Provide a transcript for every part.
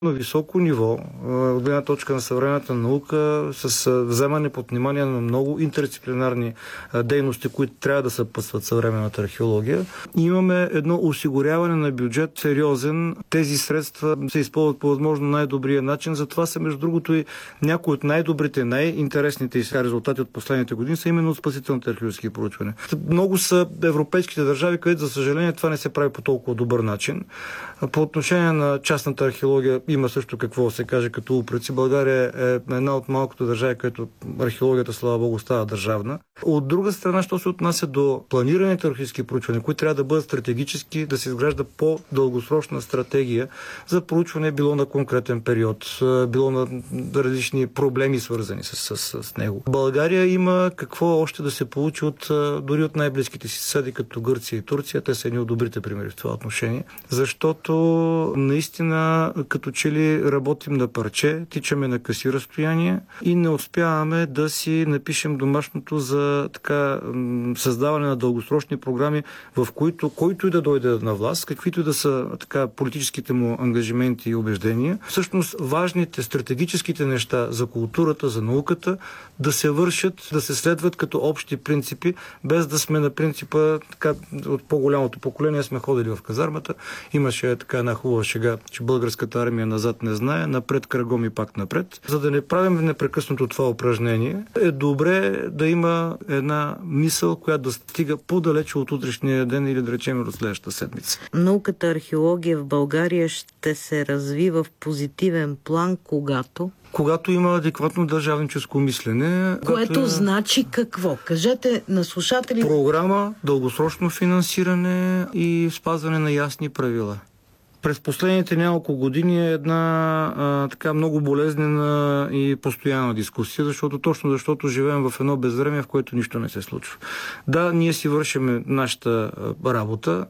на високо ниво, от гледна точка на съвременната наука, с вземане под внимание на много интердисциплинарни дейности, които трябва да съпътстват съвременната археология. Имаме едно осигуряване на бюджет сериозен. Тези средства се използват по възможно най-добрия начин. Затова са, между другото, и някои от най-добрите, най-интересните резултати от последните години са именно от спасителните археологически проучвания. Много са европейските държави, където, за съжаление, това не се прави по толкова добър начин. По отношение на частната археология има също какво се каже като упреци. България е една от малкото държави, където археологията, слава Богу, става държавна. От друга страна, що се отнася до планираните археологически проучвания, които трябва да бъдат стратегически, да се изгражда по-дългосрочна стратегия за проучване, било на конкретен период, било на различни проблеми, свързани с него. България има какво още да се получи дори от най-близките си съседи, като Гърция и Турция. Те са едни от добрите примери в това отношение, защото наистина като че ли работим на парче, тичаме на къси разстояния и не успяваме да си напишем домашното за създаване на дългосрочни програми, в които който и да дойде на власт, каквито и да са политическите му ангажименти и убеждения, всъщност важните стратегическите неща за културата, за науката да се вършат, да се следват като общи принципи, без да сме на принципа от по-голямото поколение сме ходили в казармата. Имаше една хубава шега, че българската армия назад не знае, напред кръгом и пак напред. За да не правим непрекъснато това упражнение, е добре да има една мисъл, която да стига по-далече от утрешния ден или да речем от следващата седмица. Науката археология в България ще се развива в позитивен план, когато има адекватно държавническо мислене. Което значи какво? Кажете на слушателите. Програма, дългосрочно финансиране и спазване на ясни правила. През последните няколко години е една много болезнена и постоянна дискусия, защото живеем в едно безвремие, в което нищо не се случва. Да, ние си вършиме нашата работа,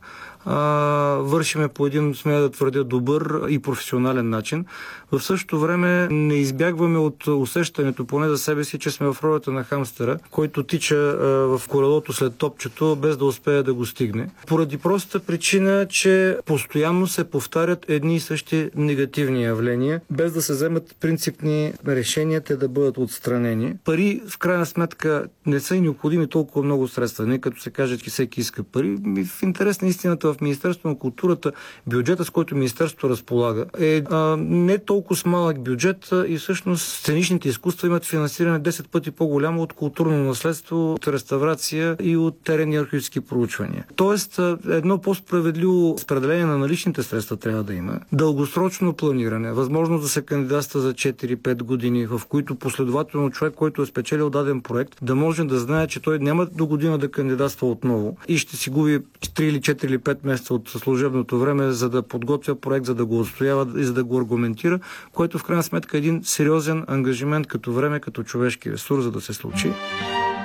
вършиме по един, смея да твърдя, добър и професионален начин. В същото време не избягваме от усещането, поне за себе си, че сме в ролята на хамстера, който тича в колелото след топчето, без да успее да го стигне. Поради простата причина, че постоянно се повтарят едни и същи негативни явления, без да се вземат принципни решения, те да бъдат отстранени. Пари, в крайна сметка, не са и необходими толкова много средства. Не като се каже, че всеки иска пари. В интерес на истината, в Министерството на културата бюджета, с който Министерството разполага, е не толкова малък бюджет и всъщност сценичните изкуства имат финансиране 10 пъти по-голямо от културно наследство, от реставрация и от теренни археологически проучвания. Тоест, едно по-справедливо разпределение на наличните средства трябва да има. Дългосрочно планиране, възможност да се кандидатства за 4-5 години, в които последователно човек, който е спечелил даден проект, да може да знае, че той няма до година да кандидатства отново и ще си губи 3 или 4 или 5 месеца от служебното време, за да подготвя проект, за да го отстоява и за да го аргументира, което в крайна сметка е един сериозен ангажимент като време, като човешки ресурс, за да се случи.